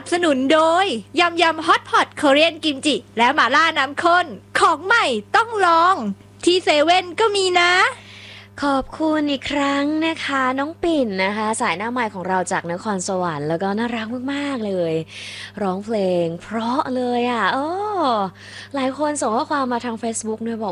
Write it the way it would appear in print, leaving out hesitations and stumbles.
บสนุนโดยยำยำฮอตพอตเกาหลีกิมจิและหม่าล่าน้ำข้นของใหม่ต้องลองที่เซเว่นก็มีนะขอบคุณอีกครั้งนะคะน้องปิ่นนะคะสายหน้าใหม่ของเราจากนครสวรรค์แล้วก็น่ารักมากๆเลยร้องเพลงเพราะเลยอ่ะหลายคนส่งข้อความมาทาง Facebook ด้วยบอก